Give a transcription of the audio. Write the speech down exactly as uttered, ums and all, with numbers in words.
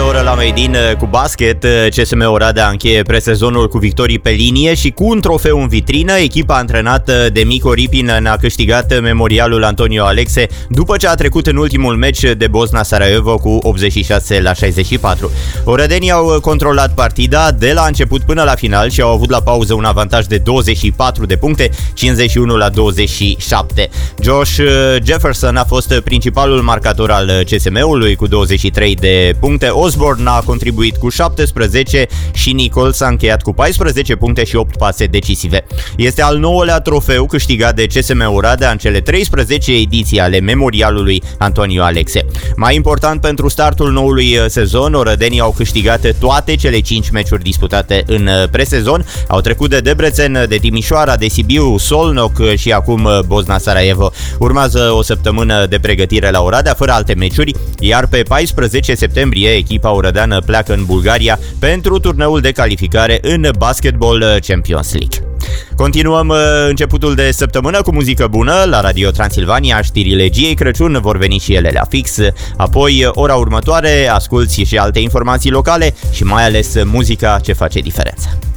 oră la Made in cu basket. C S M Oradea încheie presezonul cu victorii pe linie și cu un trofeu în vitrină. Echipa antrenată de Mico Ripinen a câștigat memorialul Antonio Alexe după ce a trecut în ultimul meci de Bosna Sarajevo cu optzeci și șase la șaizeci și patru. Orădenii au controlat partida de la început până la final și au avut la pauză un avantaj de douăzeci și patru de puncte, cincizeci și unu la douăzeci și șapte. Josh Jefferson a fost principalul marcator al C S M-ului cu douăzeci și trei de puncte. Osborne a contribuit cu șaptesprezece și Nicol s-a încheiat cu paisprezece puncte și opt pase decisive. Este al nouălea trofeu câștigat de C S M Oradea în cele treisprezece ediții ale memorialului Antonio Alexe. Mai important pentru startul noului sezon, orădenii au câștigat toate cele cinci meciuri disputate în presezon. Au trecut de Debrecen, de Timișoara, de Sibiu, Solnoc și acum Bosna Sarajevo. Urmează o săptămână de pregătire la Oradea fără alte meciuri, iar pe paisprezece septembrie echipa orădeană pleacă în Bulgaria pentru turneul de calificare în Basketball Champions League. Continuăm începutul de săptămână cu muzică bună la Radio Transilvania. Știrile Giei Crăciun vor veni și ele la fix. Apoi, ora următoare, asculți și alte informații locale și mai ales muzica ce face diferența.